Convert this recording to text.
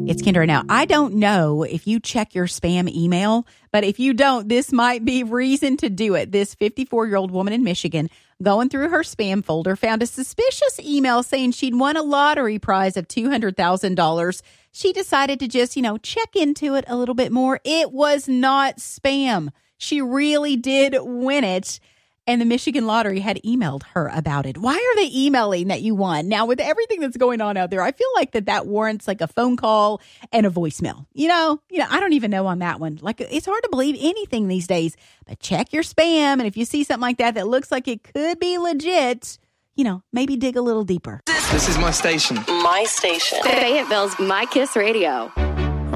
It's Kendra. Now, I don't know if you check your spam email, but if you don't, this might be reason to do it. This 54-year-old woman in Michigan going through her spam folder found a suspicious email saying she'd won a lottery prize of $200,000. She decided to just, check into it a little bit more. It was not spam. She really did win it. And the Michigan Lottery had emailed her about it. Why are they emailing that you won? Now, with everything that's going on out there, I feel like that warrants like a phone call and a voicemail. I don't even know on that one. Like, it's hard to believe anything these days. But check your spam. And if you see something like that looks like it could be legit, maybe dig a little deeper. This is my station. My station. Fayetteville's My Kiss Radio.